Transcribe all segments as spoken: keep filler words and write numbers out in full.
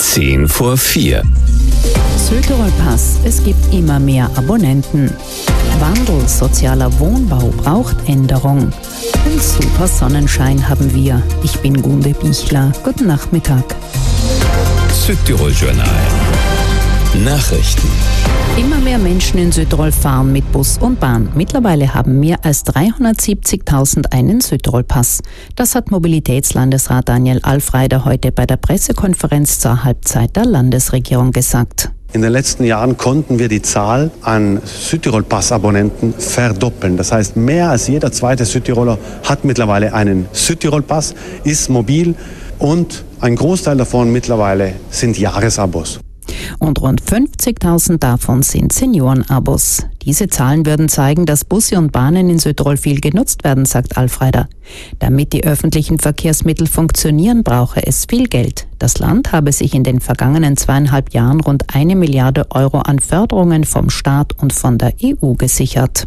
Zehn vor vier. Südtirol Pass, es gibt immer mehr Abonnenten. Wandel sozialer Wohnbau braucht Änderung. Und super Sonnenschein haben wir. Ich bin Gunde Bichler. Guten Nachmittag. Südtirol Journal. Nachrichten. Immer mehr Menschen in Südtirol fahren mit Bus und Bahn. Mittlerweile haben mehr als dreihundertsiebzigtausend einen Südtirol-Pass. Das hat Mobilitätslandesrat Daniel Alfreider heute bei der Pressekonferenz zur Halbzeit der Landesregierung gesagt. In den letzten Jahren konnten wir die Zahl an Südtirol-Pass-Abonnenten verdoppeln. Das heißt, mehr als jeder zweite Südtiroler hat mittlerweile einen Südtirol-Pass, ist mobil und ein Großteil davon mittlerweile sind Jahresabos. Und rund fünfzigtausend davon sind Seniorenabos. Diese Zahlen würden zeigen, dass Busse und Bahnen in Südtirol viel genutzt werden, sagt Alfreider. Damit die öffentlichen Verkehrsmittel funktionieren, brauche es viel Geld. Das Land habe sich in den vergangenen zweieinhalb Jahren rund eine Milliarde Euro an Förderungen vom Staat und von der E U gesichert.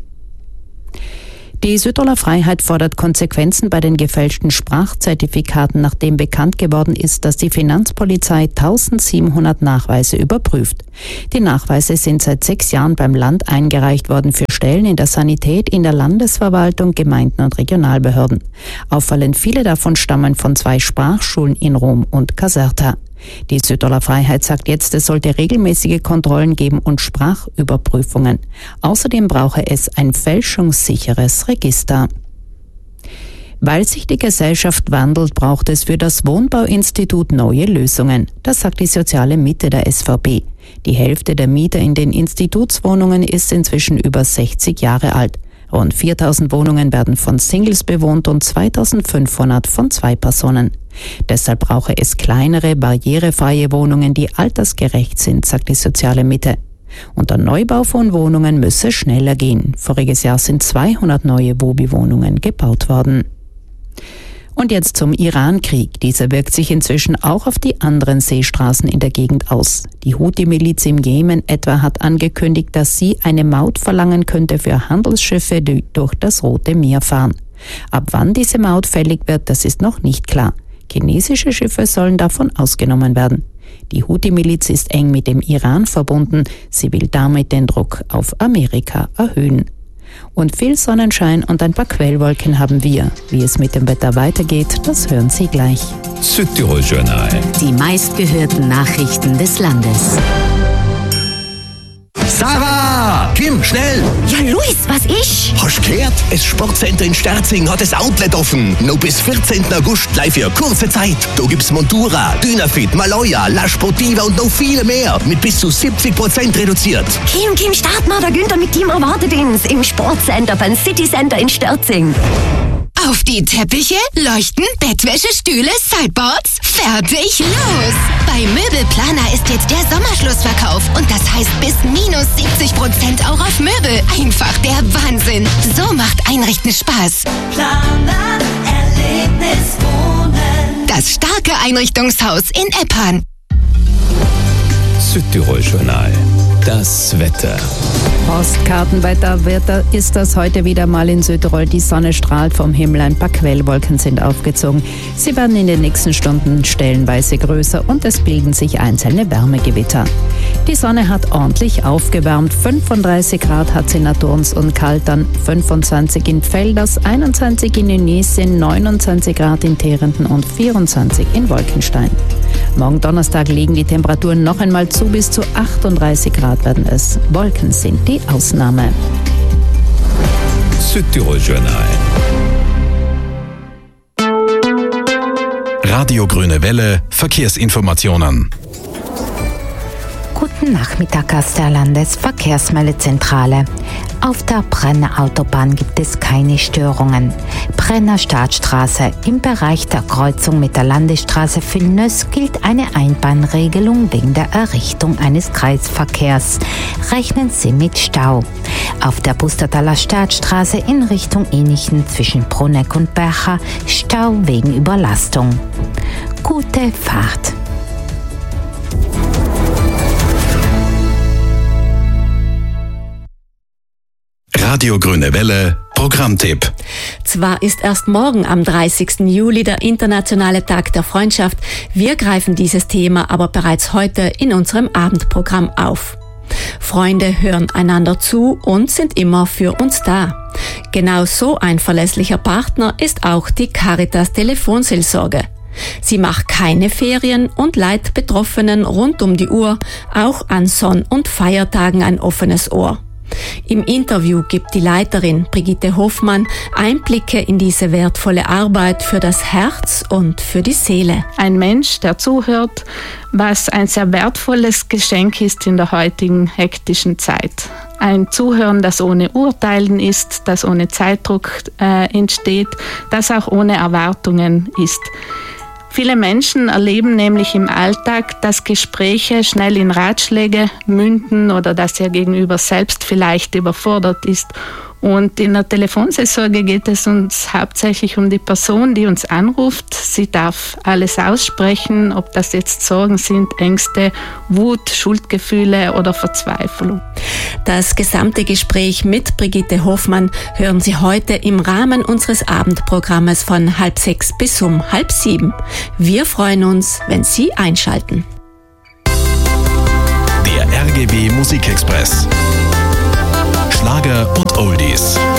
Die Südtiroler Freiheit fordert Konsequenzen bei den gefälschten Sprachzertifikaten, nachdem bekannt geworden ist, dass die Finanzpolizei eintausendsiebenhundert Nachweise überprüft. Die Nachweise sind seit sechs Jahren beim Land eingereicht worden für Stellen in der Sanität, in der Landesverwaltung, Gemeinden und Regionalbehörden. Auffallend viele davon stammen von zwei Sprachschulen in Rom und Caserta. Die Südtiroler Freiheit sagt jetzt, es sollte regelmäßige Kontrollen geben und Sprachüberprüfungen. Außerdem brauche es ein fälschungssicheres Register. Weil sich die Gesellschaft wandelt, braucht es für das Wohnbauinstitut neue Lösungen. Das sagt die soziale Mitte der S V P. Die Hälfte der Mieter in den Institutswohnungen ist inzwischen über sechzig Jahre alt. Rund viertausend Wohnungen werden von Singles bewohnt und zweitausendfünfhundert von zwei Personen. Deshalb brauche es kleinere, barrierefreie Wohnungen, die altersgerecht sind, sagt die soziale Mitte. Und der Neubau von Wohnungen müsse schneller gehen. Voriges Jahr sind zweihundert neue Wobi-Wohnungen gebaut worden. Und jetzt zum Iran-Krieg. Dieser wirkt sich inzwischen auch auf die anderen Seestraßen in der Gegend aus. Die Houthi-Miliz im Jemen etwa hat angekündigt, dass sie eine Maut verlangen könnte für Handelsschiffe, die durch das Rote Meer fahren. Ab wann diese Maut fällig wird, das ist noch nicht klar. Chinesische Schiffe sollen davon ausgenommen werden. Die Houthi-Miliz ist eng mit dem Iran verbunden. Sie will damit den Druck auf Amerika erhöhen. Und viel Sonnenschein und ein paar Quellwolken haben wir. Wie es mit dem Wetter weitergeht, das hören Sie gleich. Südtirol Journal. Die meistgehörten Nachrichten des Landes. Sarah! Kim, schnell! Ja, Luis, was ist? Hast du gehört? Das Sportcenter in Sterzing hat das Outlet offen. Noch bis vierzehnten August live für kurze Zeit. Da gibt's Montura, Dynafit, Maloja, La Sportiva und noch viele mehr. Mit bis zu siebzig Prozent reduziert. Kim, Kim, start mal, der Günther mit Team erwartet uns im Sportcenter beim City Center in Sterzing. Auf die Teppiche, Leuchten, Bettwäsche, Stühle, Sideboards, fertig, los! Bei Möbelplaner ist jetzt der Sommerschlussverkauf und das heißt bis minus siebzig Prozent auch auf Möbel. Einfach der Wahnsinn. So macht Einrichten Spaß. Planer, Erlebnis, Wohnen. Das starke Einrichtungshaus in Eppan. Südtirol Journal. Das Wetter. Postkartenwetter Wetter ist das heute wieder mal in Südtirol. Die Sonne strahlt vom Himmel, ein paar Quellwolken sind aufgezogen. Sie werden in den nächsten Stunden stellenweise größer und es bilden sich einzelne Wärmegewitter. Die Sonne hat ordentlich aufgewärmt. fünfunddreißig Grad hat sie in Naturns und Kaltern, fünfundzwanzig in Pfälders, einundzwanzig in Inesien, neunundzwanzig Grad in Terenten und vierundzwanzig in Wolkenstein. Morgen Donnerstag liegen die Temperaturen noch einmal zu, bis zu achtunddreißig Grad werden es. Wolken sind die Ausnahme. Südtirol Journal. Radio Grüne Welle, Verkehrsinformationen. Guten Nachmittag aus der Landesverkehrsmeldezentrale. Auf der Brenner Autobahn gibt es keine Störungen. Brenner Startstraße. Im Bereich der Kreuzung mit der Landesstraße Villeneuve gilt eine Einbahnregelung wegen der Errichtung eines Kreisverkehrs. Rechnen Sie mit Stau. Auf der Bustertaler Startstraße in Richtung Enichen zwischen Bruneck und Bercha Stau wegen Überlastung. Gute Fahrt. Radio Grüne Welle Programmtipp. Zwar ist erst morgen am dreißigsten Juli der internationale Tag der Freundschaft, wir greifen dieses Thema aber bereits heute in unserem Abendprogramm auf. Freunde hören einander zu und sind immer für uns da. Genau so ein verlässlicher Partner ist auch die Caritas Telefonseelsorge. Sie macht keine Ferien und leiht Betroffenen rund um die Uhr, auch an Sonn- und Feiertagen, ein offenes Ohr. Im Interview gibt die Leiterin Brigitte Hofmann Einblicke in diese wertvolle Arbeit für das Herz und für die Seele. Ein Mensch, der zuhört, was ein sehr wertvolles Geschenk ist in der heutigen hektischen Zeit. Ein Zuhören, das ohne Urteilen ist, das ohne Zeitdruck äh, entsteht, das auch ohne Erwartungen ist. Viele Menschen erleben nämlich im Alltag, dass Gespräche schnell in Ratschläge münden oder dass ihr Gegenüber selbst vielleicht überfordert ist. Und in der Telefonseelsorge geht es uns hauptsächlich um die Person, die uns anruft. Sie darf alles aussprechen, ob das jetzt Sorgen sind, Ängste, Wut, Schuldgefühle oder Verzweiflung. Das gesamte Gespräch mit Brigitte Hofmann hören Sie heute im Rahmen unseres Abendprogrammes von halb sechs bis um halb sieben. Wir freuen uns, wenn Sie einschalten. Der R G B Musikexpress. Schlager und Oldies.